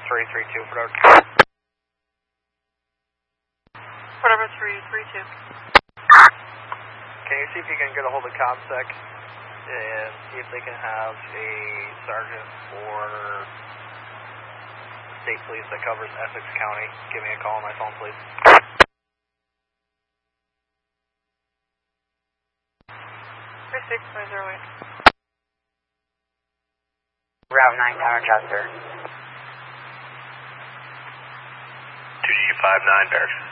332 for Doug. Whatever 332. Can you see if you can get a hold of ComSec and see if they can have a sergeant for state police that covers Essex County? Give me a call on my phone, please. 36508. Route 9 Tower Chester. 2G59 Barracks.